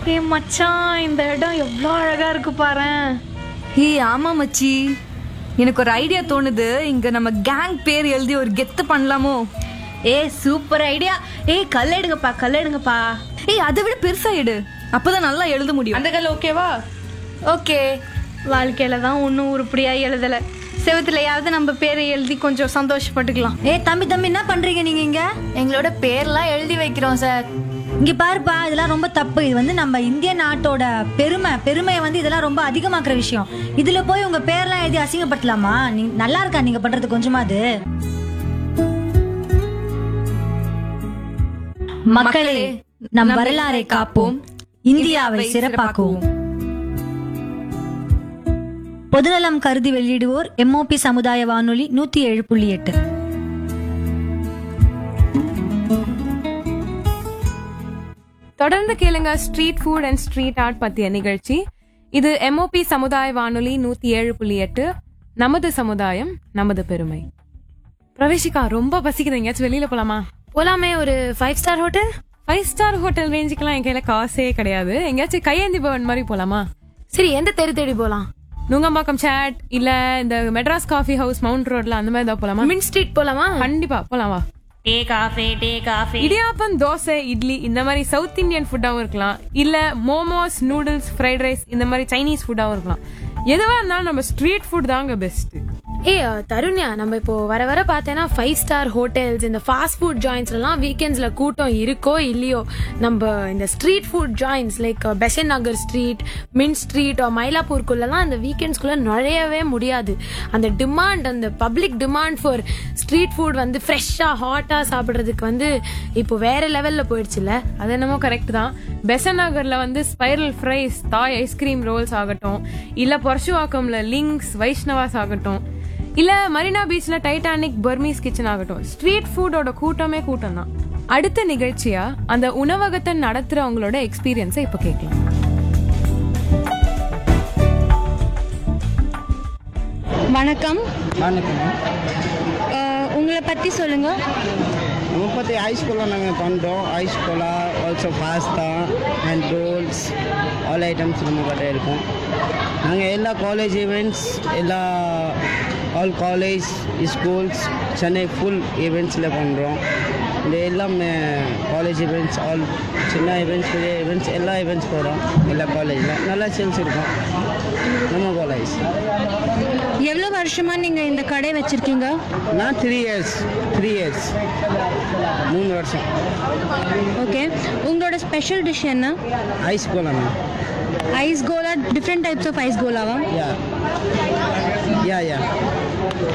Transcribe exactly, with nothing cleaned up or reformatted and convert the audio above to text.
ஏ மச்சான், இந்த இடம் எவ்வளோ அழகா இருக்கு பாரேன். ஏய் ஆமா மச்சி, எனக்கு ஒரு ஐடியா தோணுது. இங்க நம்ம கேங் பேர் எழுதி ஒரு கெத்து பண்ணலாமோ? ஏ சூப்பர் ஐடியா. ஏய் கல் எடுங்கப்பா, கல் எடுங்கப்பா. ஏய் அதை விட பெருசா எடு, அப்பதான் நல்லா எழுத முடியும். அந்த கல் ஓகேவா? ஓகே. வாழ்க்கையில தான் ஒன்றும் உருப்படியா எழுதல. செவத்துலயாவது நம்ம பேரை எழுதி கொஞ்சம் சந்தோஷப்பட்டுக்கலாம். ஏ தம்பி தம்பி என்ன பண்றீங்க நீங்க இங்க? எங்களோட பேர்லாம் எழுதி வைக்கிறோம் சார். இங்க பாருப்பா, இதெல்லாம் ரொம்ப தப்பு. இது வந்து நம்ம இந்திய நாட்டோட பெருமை பெருமையை வந்து இதெல்லாம் ரொம்ப அதிகமாக்குற விஷயம். இதுல போய் உங்க பேர்லாம் எழுதி அசிங்கப்பட்டலாமா? நீ நல்லா இருக்கா நீங்க பண்றது கொஞ்சமாது? மக்களே, நம் வரலாறை காப்போம், இந்தியாவை சிறப்பாக்குவோம். பொதுநலம் கருதி வெளியிடுவோர் எம்ஓபி சமுதாய வானொலி நூத்தி ஏழு புள்ளி எட்டு. தொடர்ந்து கேளுங்க street food and street art பத்திய நிகழ்ச்சி. இது எம்ஓபி சமுதாய வானொலி நூத்தி ஏழு புள்ளி எட்டு. நமது சமுதாயம், நமது பெருமை. பிரவேசிகா, ரொம்ப பசிக்குது, எங்கேயாச்சும் வெளியில போலாமா? போலாமே, ஒரு five star hotel. Five star hotel ரேஞ்சுக்கெல்லாம் என் கையில காசே கிடையாது. எங்கேயாச்சும் கையேந்தி பவன் மாதிரி போலாமா? சரி, எந்த தெரு தேடி போலாம்? நுங்கம்பாக்கம் சாட் இல்ல இந்த மெட்ராஸ் காஃபி ஹவுஸ் மவுண்ட் ரோட்ல அந்த மாதிரி தான் போலாமா? மின் ஸ்ட்ரீட் போலாமா? கண்டிப்பா போலாமா. டே காஃபே, டே காஃபே. இடியாப்பம், தோசை, இட்லி இந்த மாதிரி சவுத் இந்தியன் ஃபுட்டாவும் இருக்கலாம். இல்ல மோமோஸ், நூடுல்ஸ், ஃப்ரைட் ரைஸ் இந்த மாதிரி சைனீஸ் ஃபுட்டாவும் இருக்கலாம். எதுவா இருந்தாலும் நம்ம ஸ்ட்ரீட் ஃபுட் தாங்க பெஸ்ட். ஏ தருண்யா, நம்ம இப்போ வர வர பார்த்தேன்னா ஃபைவ் ஸ்டார் ஹோட்டல்ஸ், இந்த ஃபாஸ்ட் ஃபுட் ஜாயின்ஸ்லாம் வீக்கெண்ட்ஸ்ல கூட்டம் இருக்கோ இல்லையோ, நம்ம இந்த street food joints like Besant நகர் ஸ்ட்ரீட், மின் ஸ்ட்ரீட், மயிலாப்பூருக்குள்ளலாம் அந்த வீக்கெண்ட்ஸ்குள்ள நுழையவே முடியாது. அந்த டிமாண்ட், அந்த public demand for street food வந்து ஃப்ரெஷ்ஷா ஹாட்டா சாப்பிட்றதுக்கு வந்து இப்போ வேற லெவல்ல போயிடுச்சுல. அது என்னமோ கரெக்ட் தான். பெசன் நகர்ல வந்து ஸ்பைரல் ஃப்ரைஸ், தாய் ஐஸ்கிரீம் ரோல்ஸ் ஆகட்டும், இல்ல பொர்ஷுவாக்கம்ல லிங்க்ஸ், வைஷ்ணவாஸ் ஆகட்டும், இல்ல மரீனா பீச்ல டைட்டானிக் பர்மீஸ் கிச்சன் ஆகட்டும், ஸ்ட்ரீட் ஃபுட்டோட கூட்டமே கூட்டம் தான். அடுத்த நிகழ்ச்சியா அந்த உணவகத்தை நடத்துறவங்களோட எக்ஸ்பீரியன்ஸை இப்ப கேட்கலாம். வணக்கம். வணக்கம். உங்களை பற்றி சொல்லுங்க. நம்ம பற்றி ஐஸ் கோலா நாங்கள் பண்ணுறோம். Ice Cola, also pasta and Rolle's, all items நம்ம கிட்ட இருக்கும். நாங்கள் எல்லா காலேஜ் ஈவெண்ட்ஸ், எல்லா all college schools, Chennai full ஈவெண்ட்ஸில் பண்ணுறோம். இந்த எல்லாம் காலேஜ் ஈவெண்ட்ஸ், ஆல் சின்ன ஈவெண்ட்ஸ், பெரிய ஈவெண்ட்ஸ், எல்லா ஈவெண்ட்ஸ் போகிறோம் எல்லா காலேஜில். நல்லா சேல்ஸ் இருக்கும் நம்ம காலேஜ். எவ்வளோ வருஷமா நீங்கள் இந்த கடை வச்சுருக்கீங்க? நான் த்ரீ இயர்ஸ் த்ரீ இயர்ஸ் மூணு வருஷம். ஓகே, உங்களோட ஸ்பெஷல் டிஷ் என்ன? Ice Cola. Ice Cola, different types of ice கோலாவா? Yeah yeah yeah